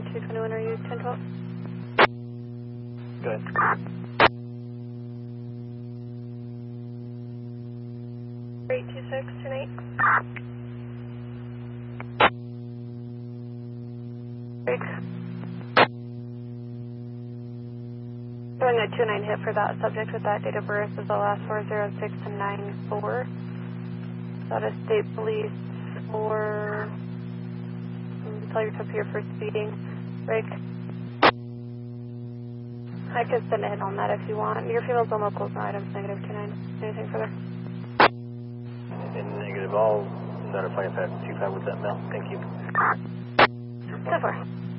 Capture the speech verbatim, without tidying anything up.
two twenty-one, are you ten twelve? Good. eight two six, turn eight. Break. Doing a two nine hit for that subject with that date of birth is the last four zero six and nine four. That is state police for... Tell your trip here for speeding. Break. I could send a hit on that if you want. Your females on locals, no items, negative two nine. Anything further? In negative, I'll notify if I have two five with that mail. Thank you. So far.